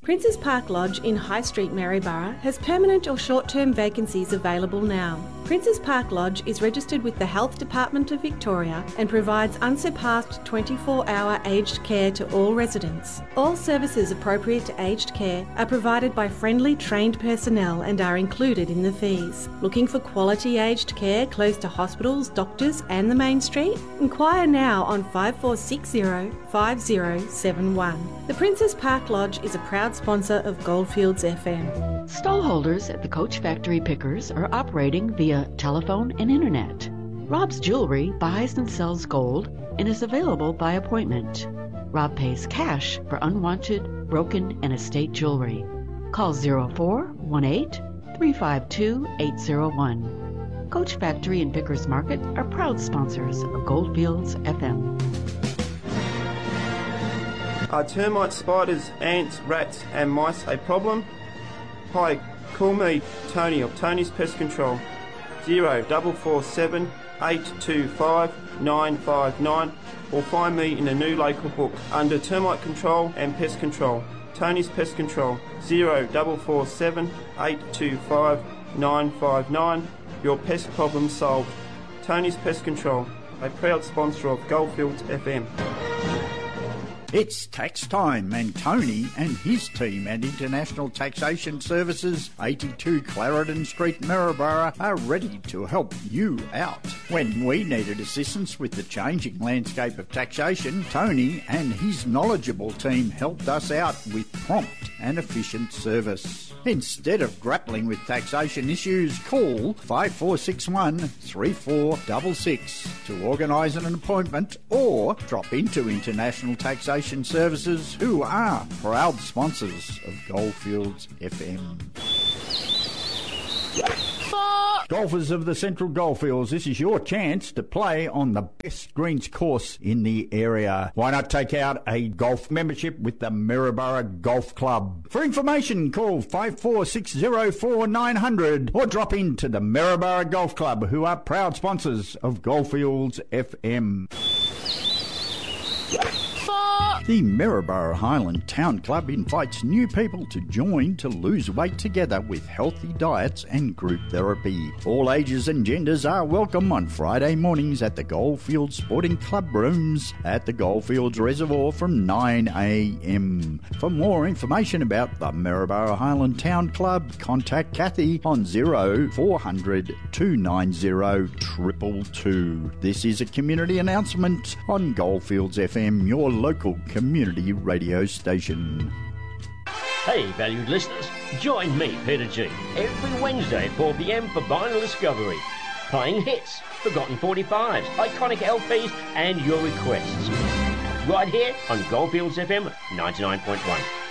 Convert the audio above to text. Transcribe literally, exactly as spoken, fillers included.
Princes Park Lodge in High Street, Maryborough has permanent or short-term vacancies available now. Princes Park Lodge is registered with the Health Department of Victoria and provides unsurpassed twenty-four hour aged care to all residents. All services appropriate to aged care are provided by friendly, trained personnel and are included in the fees. Looking for quality aged care close to hospitals, doctors and the main street? Inquire now on five four six zero, five zero seven one. The Princes Park Lodge is a proud sponsor of Goldfields F M. Stallholders at the Coach Factory Pickers are operating via telephone and internet. Rob's Jewelry buys and sells gold and is available by appointment. Rob pays cash for unwanted, broken, and estate jewelry. Call zero four one eight, three five two, eight zero one. Coach Factory and Pickers Market are proud sponsors of Goldfields F M. Are termites, spiders, ants, rats and mice a problem? Hi, call me Tony of Tony's Pest Control. zero four four seven, eight two five, nine five nine or find me in the new local book under Termite Control and Pest Control. Tony's Pest Control. zero four four seven, eight two five, nine five nine. Your pest problem solved. Tony's Pest Control, a proud sponsor of Goldfields F M. It's tax time, and Tony and his team at International Taxation Services, eighty-two Clarendon Street, Maryborough, are ready to help you out. When we needed assistance with the changing landscape of taxation, Tony and his knowledgeable team helped us out with prompt and efficient service. Instead of grappling with taxation issues, call five four six one, three four six six to organise an appointment or drop into International Taxation Services, who are proud sponsors of Goldfields F M. Golfers of the Central Goldfields, this is your chance to play on the best greens course in the area. Why not take out a golf membership with the Maryborough Golf Club? For information, call five four six zero four nine hundred or drop into the Maryborough Golf Club, who are proud sponsors of Goldfields F M. The Maryborough Highland Town Club invites new people to join to lose weight together with healthy diets and group therapy. All ages and genders are welcome on Friday mornings at the Goldfields Sporting Club rooms at the Goldfields Reservoir from nine a m. For more information about the Maryborough Highland Town Club, contact Kathy on zero four hundred, two nine zero, two two two. This is a community announcement on Goldfields F M, your local community radio station. Hey, valued listeners, join me, Peter G, every Wednesday at four p m for Vinyl Discovery. Playing hits, forgotten forty-fives, iconic L Ps, and your requests. Right here on Goldfields F M ninety-nine point one.